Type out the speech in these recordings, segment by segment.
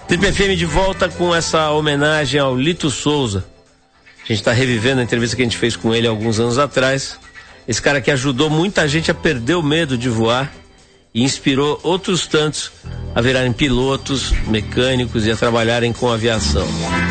Trip FM de volta com essa homenagem ao Lito Souza. A gente está revivendo a entrevista que a gente fez com ele alguns anos atrás. Esse cara que ajudou muita gente a perder o medo de voar e inspirou outros tantos a virarem pilotos, mecânicos e a trabalharem com aviação.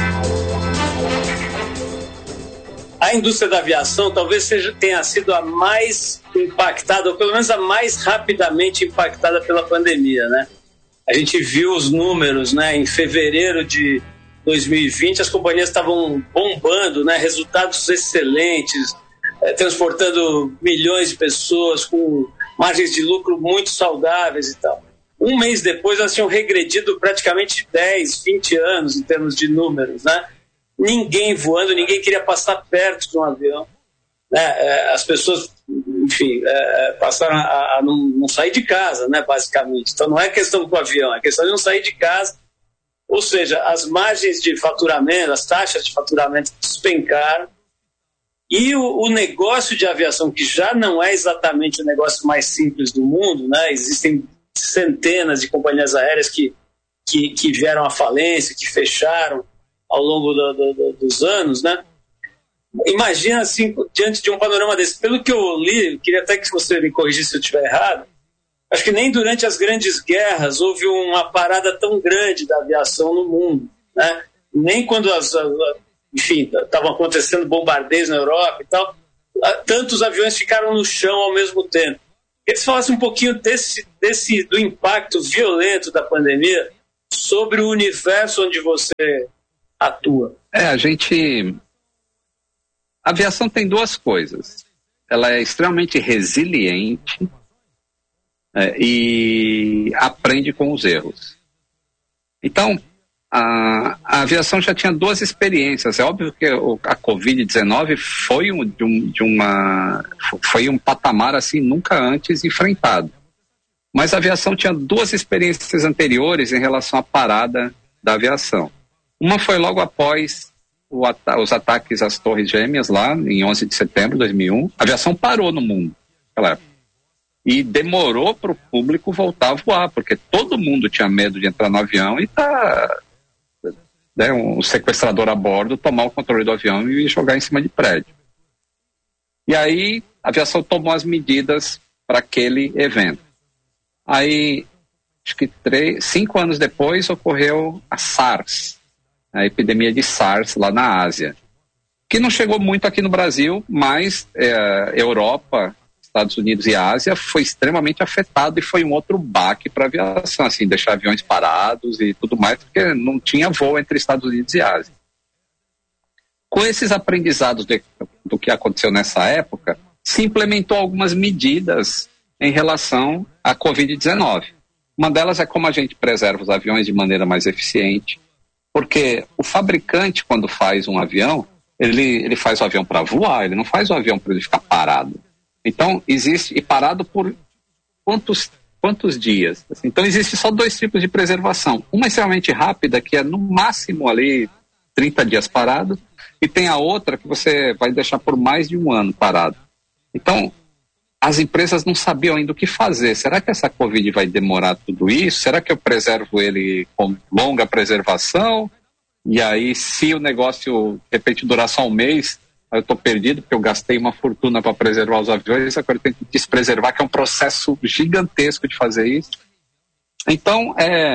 A indústria da aviação talvez tenha sido a mais impactada, ou pelo menos a mais rapidamente impactada pela pandemia, né? A gente viu os números, né? Em fevereiro de 2020, as companhias estavam bombando, né? Resultados excelentes, transportando milhões de pessoas com margens de lucro muito saudáveis e tal. Um mês depois, elas tinham regredido praticamente 10, 20 anos em termos de números, né? Ninguém voando, ninguém queria passar perto de um avião, né? As pessoas, enfim, passaram a não sair de casa, né, basicamente. Então não é questão do avião, é questão de não sair de casa. Ou seja, as margens de faturamento, as taxas de faturamento despencaram. E o negócio de aviação, que já não é exatamente o negócio mais simples do mundo, né? Existem centenas de companhias aéreas que vieram à falência, que fecharam ao longo dos anos, né? Imagina, assim, diante de um panorama desse. Pelo que eu li, queria até que você me corrigisse se eu estiver errado, acho que nem durante as grandes guerras houve uma parada tão grande da aviação no mundo, né? Nem quando enfim, estavam acontecendo bombardeios na Europa e tal, tantos aviões ficaram no chão ao mesmo tempo. Eles falassem um pouquinho do impacto violento da pandemia sobre o universo onde você atua. A aviação tem duas coisas. Ela é extremamente resiliente e aprende com os erros. Então, a aviação já tinha duas experiências. É óbvio que a Covid-19 foi um patamar assim nunca antes enfrentado. Mas a aviação tinha duas experiências anteriores em relação à parada da aviação. Uma foi logo após os ataques às Torres Gêmeas, lá em 11 de setembro de 2001. A aviação parou no mundo naquela época. E demorou para o público voltar a voar, porque todo mundo tinha medo de entrar no avião e um sequestrador a bordo tomar o controle do avião e jogar em cima de prédio. E aí a aviação tomou as medidas para aquele evento. Aí, acho que 5 anos depois, ocorreu a SARS, a epidemia de SARS lá na Ásia, que não chegou muito aqui no Brasil, mas Europa, Estados Unidos e Ásia foi extremamente afetado e foi um outro baque para a aviação, assim, deixar aviões parados e tudo mais, porque não tinha voo entre Estados Unidos e Ásia. Com esses aprendizados do que aconteceu nessa época, se implementou algumas medidas em relação à Covid-19. Uma delas é como a gente preserva os aviões de maneira mais eficiente, porque o fabricante, quando faz um avião, ele faz o avião para voar, ele não faz o avião para ele ficar parado. Então, e parado por quantos dias? Então, existe só 2 tipos de preservação. Uma extremamente rápida, que é no máximo ali 30 dias parado, e tem a outra que você vai deixar por mais de 1 ano parado. Então, as empresas não sabiam ainda o que fazer. Será que essa Covid vai demorar tudo isso? Será que eu preservo ele com longa preservação? E aí, se o negócio, de repente, durar só 1 mês, eu estou perdido, porque eu gastei uma fortuna para preservar os aviões, agora eu tenho que despreservar, que é um processo gigantesco de fazer isso. Então,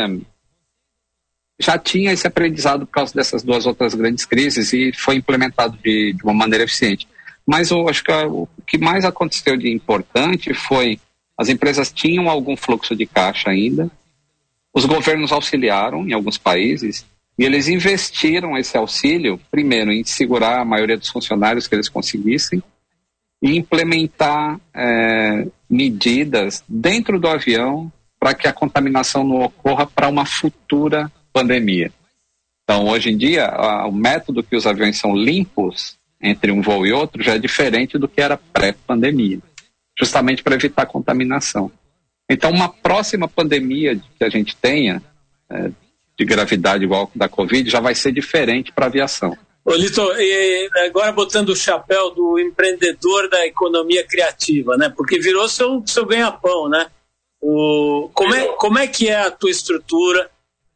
já tinha esse aprendizado por causa dessas 2 outras grandes crises e foi implementado de uma maneira eficiente. Mas eu acho que o que mais aconteceu de importante foi as empresas tinham algum fluxo de caixa ainda, os governos auxiliaram em alguns países e eles investiram esse auxílio, primeiro, em segurar a maioria dos funcionários que eles conseguissem e implementar medidas dentro do avião para que a contaminação não ocorra para uma futura pandemia. Então, hoje em dia, o método que os aviões são limpos entre um voo e outro já é diferente do que era pré-pandemia, justamente para evitar contaminação. Então, uma próxima pandemia que a gente tenha, de gravidade igual da Covid, já vai ser diferente para a aviação. Ô Lito, e agora botando o chapéu do empreendedor da economia criativa, né? Porque virou seu ganha-pão, né? Como é que é a tua estrutura?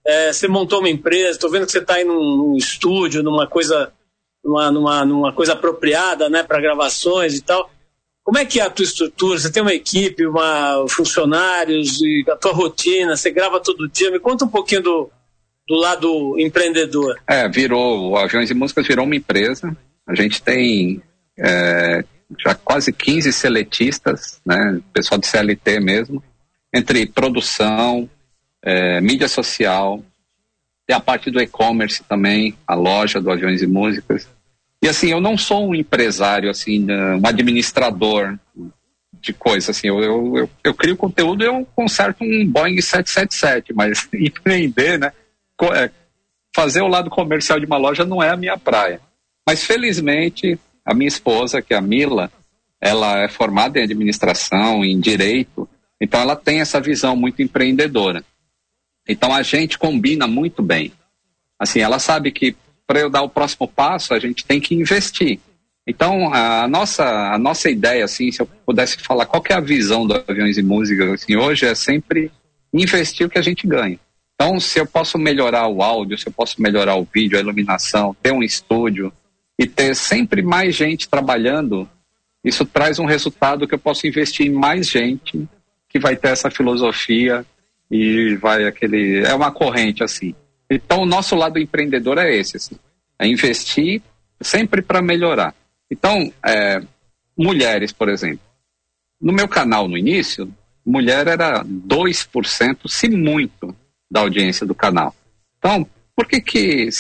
você montou uma empresa, estou vendo que você está aí num estúdio, numa coisa apropriada, né, para gravações e tal. Como é que é a tua estrutura? Você tem uma equipe, funcionários, e a tua rotina, você grava todo dia? Me conta um pouquinho do lado empreendedor. O Aviões e Músicas virou uma empresa. A gente tem já quase 15 seletistas, né, pessoal de CLT mesmo, entre produção, mídia social, tem a parte do e-commerce também, a loja do Aviões e Músicas. E assim, eu não sou um empresário, assim, um administrador de coisa, assim, eu crio conteúdo e eu conserto um Boeing 777, mas empreender, né, fazer o lado comercial de uma loja não é a minha praia. Mas felizmente, a minha esposa, que é a Mila, ela é formada em administração, em direito, então ela tem essa visão muito empreendedora. Então a gente combina muito bem. Assim, ela sabe que para eu dar o próximo passo, a gente tem que investir. Então, a nossa ideia, assim, se eu pudesse falar qual que é a visão do Aviões e Músicas, assim, hoje é sempre investir o que a gente ganha. Então, se eu posso melhorar o áudio, se eu posso melhorar o vídeo, a iluminação, ter um estúdio e ter sempre mais gente trabalhando, isso traz um resultado que eu posso investir em mais gente que vai ter essa filosofia e é uma corrente, assim. Então, o nosso lado empreendedor é esse, assim, é investir sempre para melhorar. Então, mulheres, por exemplo. No meu canal, no início, mulher era 2%, se muito, da audiência do canal. Então, por que